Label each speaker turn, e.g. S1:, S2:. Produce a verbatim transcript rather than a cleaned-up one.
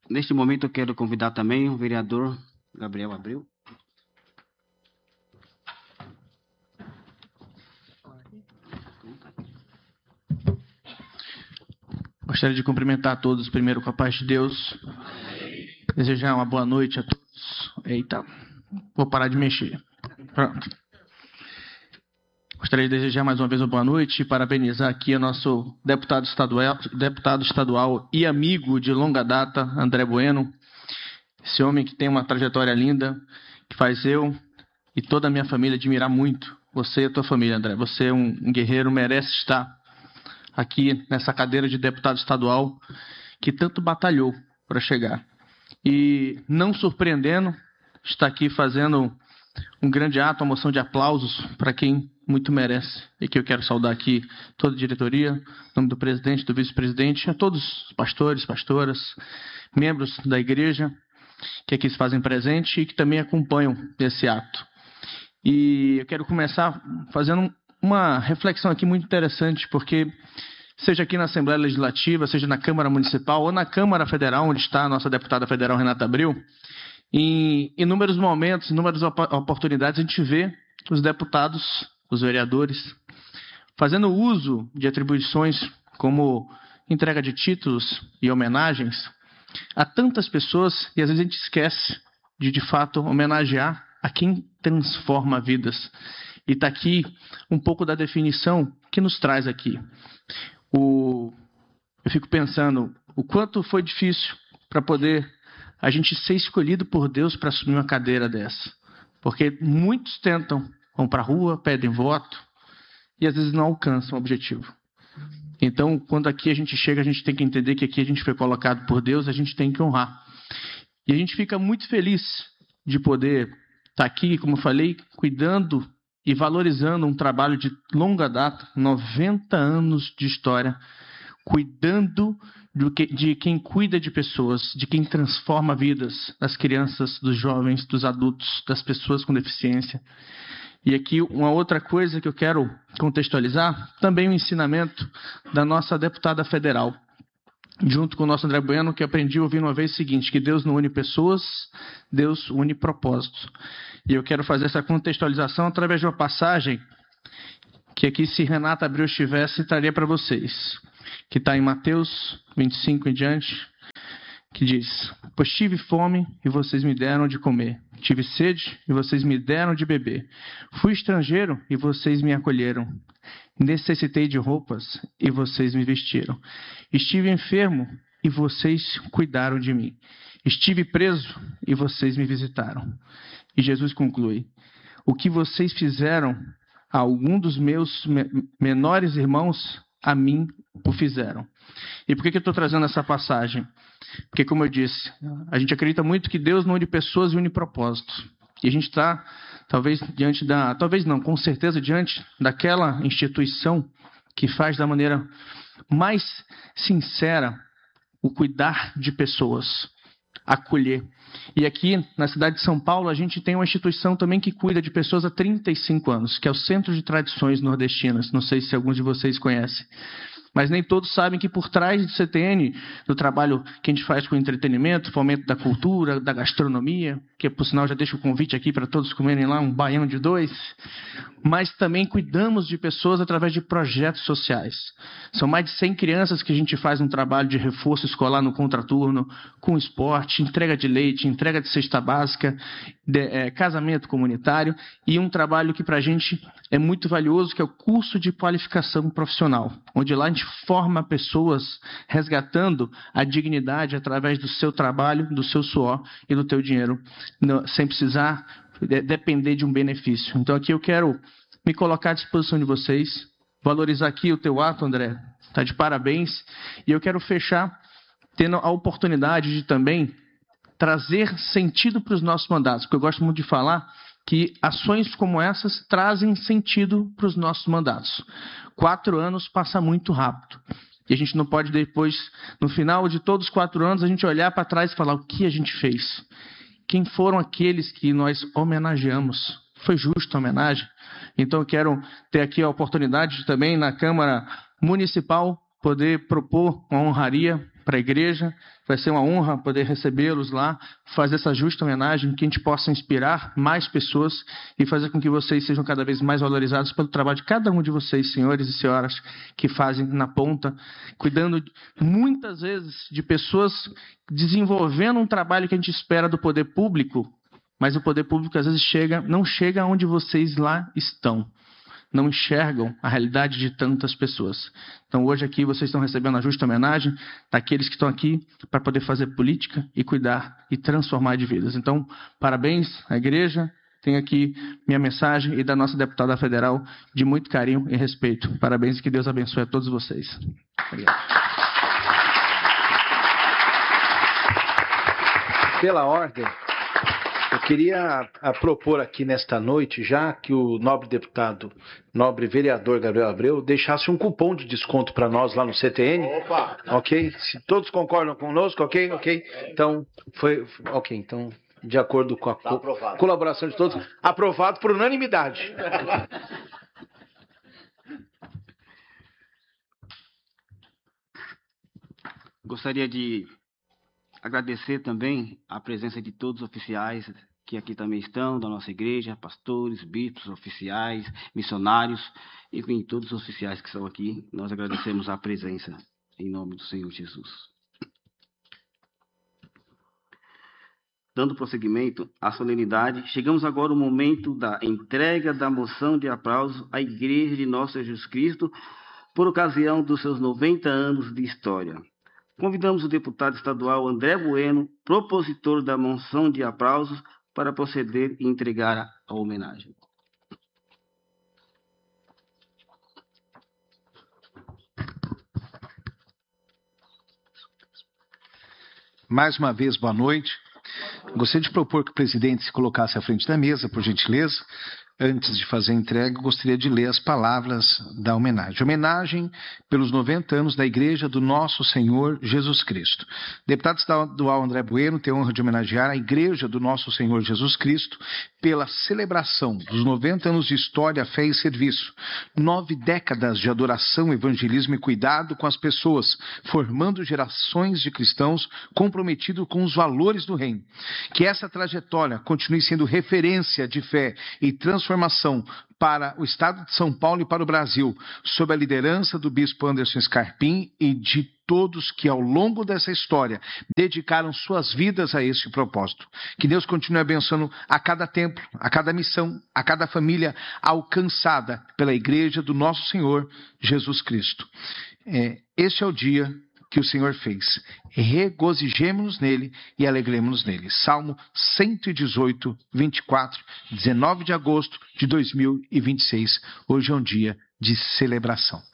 S1: Neste momento eu quero convidar também o vereador Gabriel Abreu.
S2: Gostaria de cumprimentar a todos primeiro com a paz de Deus. Desejar uma boa noite a todos. Eita, vou parar de mexer. Pronto. Gostaria de desejar mais uma vez uma boa noite e parabenizar aqui o nosso deputado estadual, deputado estadual e amigo de longa data, André Bueno. Esse homem que tem uma trajetória linda, que faz eu e toda a minha família admirar muito. Você e a tua família, André. Você é um guerreiro, merece estar aqui nessa cadeira de deputado estadual que tanto batalhou para chegar. E, não surpreendendo, está aqui fazendo um grande ato, uma moção de aplausos para quem muito merece. E que eu quero saudar aqui toda a diretoria, em nome do presidente, do vice-presidente, a todos os pastores, pastoras, membros da igreja que aqui se fazem presente e que também acompanham esse ato. E eu quero começar fazendo uma reflexão aqui muito interessante, porque seja aqui na Assembleia Legislativa, seja na Câmara Municipal ou na Câmara Federal, onde está a nossa deputada federal Renata Abreu, em inúmeros momentos, inúmeras oportunidades, a gente vê os deputados, os vereadores, fazendo uso de atribuições como entrega de títulos e homenagens a tantas pessoas, e às vezes a gente esquece de, de fato, homenagear a quem transforma vidas. E está aqui um pouco da definição que nos traz aqui. O, eu fico pensando o quanto foi difícil para poder a gente ser escolhido por Deus para assumir uma cadeira dessa. Porque muitos tentam, vão para a rua, pedem voto e às vezes não alcançam o objetivo. Então, quando aqui a gente chega, a gente tem que entender que aqui a gente foi colocado por Deus, a gente tem que honrar. E a gente fica muito feliz de poder estar aqui, como eu falei, cuidando e valorizando um trabalho de longa data, noventa anos de história, cuidando do que, de quem cuida de pessoas, de quem transforma vidas das crianças, dos jovens, dos adultos, das pessoas com deficiência. E aqui uma outra coisa que eu quero contextualizar, também o ensinamento da nossa deputada federal, junto com o nosso André Bueno, que aprendi a ouvir uma vez o seguinte, que Deus não une pessoas, Deus une propósitos. E eu quero fazer essa contextualização através de uma passagem que aqui, se Renata Abreu estivesse, traria para vocês, que está em Mateus vinte e cinco em diante, que diz: pois tive fome e vocês me deram de comer, tive sede e vocês me deram de beber, fui estrangeiro e vocês me acolheram, necessitei de roupas e vocês me vestiram, estive enfermo e vocês cuidaram de mim, estive preso e vocês me visitaram. E Jesus conclui: o que vocês fizeram a algum dos meus menores irmãos, a mim o fizeram. E por que, que eu estou trazendo essa passagem? Porque, como eu disse, a gente acredita muito que Deus não une pessoas e une propósitos. E a gente está, talvez, diante da... Talvez não, com certeza, diante daquela instituição que faz da maneira mais sincera o cuidar de pessoas, acolher. E aqui, na cidade de São Paulo, a gente tem uma instituição também que cuida de pessoas há trinta e cinco anos, que é o Centro de Tradições Nordestinas. Não sei se alguns de vocês conhecem. Mas nem todos sabem que por trás do C T N, do trabalho que a gente faz com entretenimento, fomento da cultura, da gastronomia, que por sinal já deixo o convite aqui para todos comerem lá um baião de dois, mas também cuidamos de pessoas através de projetos sociais. São mais de cem crianças que a gente faz um trabalho de reforço escolar no contraturno, com esporte, entrega de leite, entrega de cesta básica, de, é, casamento comunitário e um trabalho que para a gente é muito valioso, que é o curso de qualificação profissional, onde lá a gente forma pessoas resgatando a dignidade através do seu trabalho, do seu suor e do teu dinheiro, sem precisar depender de um benefício. Então aqui eu quero me colocar à disposição de vocês, valorizar aqui o teu ato, André, está de parabéns, e eu quero fechar tendo a oportunidade de também trazer sentido para os nossos mandatos, porque eu gosto muito de falar que ações como essas trazem sentido para os nossos mandatos. Quatro anos passa muito rápido. E a gente não pode depois, no final de todos os quatro anos, a gente olhar para trás e falar o que a gente fez. Quem foram aqueles que nós homenageamos? Foi justa a homenagem? Então eu quero ter aqui a oportunidade de também na Câmara Municipal poder propor uma honraria para a igreja. Vai ser uma honra poder recebê-los lá, fazer essa justa homenagem, que a gente possa inspirar mais pessoas e fazer com que vocês sejam cada vez mais valorizados pelo trabalho de cada um de vocês, senhores e senhoras, que fazem na ponta, cuidando muitas vezes de pessoas, desenvolvendo um trabalho que a gente espera do poder público, mas o poder público às vezes chega, não chega onde vocês lá estão. Não enxergam a realidade de tantas pessoas. Então hoje aqui vocês estão recebendo a justa homenagem daqueles que estão aqui para poder fazer política e cuidar e transformar de vidas. Então, parabéns à igreja. Tenho aqui minha mensagem e da nossa deputada federal de muito carinho e respeito. Parabéns e que Deus abençoe a todos vocês. Obrigado.
S3: Pela ordem, eu queria a, propor aqui nesta noite, já que o nobre deputado, nobre vereador Gabriel Abreu, deixasse um cupom de desconto para nós lá no C T N. Opa! Ok? Se todos concordam conosco, ok? Ok? Então, foi. Ok, então, de acordo com a tá co colaboração de todos, aprovado por unanimidade.
S1: Gostaria de agradecer também a presença de todos os oficiais que aqui também estão, da nossa igreja, pastores, bispos, oficiais, missionários, enfim, todos os oficiais que estão aqui. Nós agradecemos a presença, em nome do Senhor Jesus. Dando prosseguimento à solenidade, chegamos agora ao momento da entrega da moção de aplauso à Igreja de Nosso Jesus Cristo, por ocasião dos seus noventa anos de história. Convidamos o deputado estadual André Bueno, propositor da moção de aplausos, para proceder e entregar a homenagem.
S4: Mais uma vez, boa noite. Gostaria de propor que o presidente se colocasse à frente da mesa, por gentileza. Antes de fazer a entrega, gostaria de ler as palavras da homenagem. Homenagem pelos noventa anos da Igreja do Nosso Senhor Jesus Cristo. Deputado estadual André Bueno tem a honra de homenagear a Igreja do Nosso Senhor Jesus Cristo pela celebração dos noventa anos de história, fé e serviço. Nove décadas de adoração, evangelismo e cuidado com as pessoas, formando gerações de cristãos comprometidos com os valores do reino. Que essa trajetória continue sendo referência de fé e transformação para o Estado de São Paulo e para o Brasil, sob a liderança do bispo Anderson Scarpim e de todos que ao longo dessa história dedicaram suas vidas a esse propósito. Que Deus continue abençoando a cada templo, a cada missão, a cada família alcançada pela Igreja do Nosso Senhor Jesus Cristo. É, este é o dia que o Senhor fez. Regozijemo-nos nele e alegremos-nos nele. Salmo cento e dezoito, vinte e quatro, dezenove de agosto de dois mil e vinte e seis. Hoje é um dia de celebração.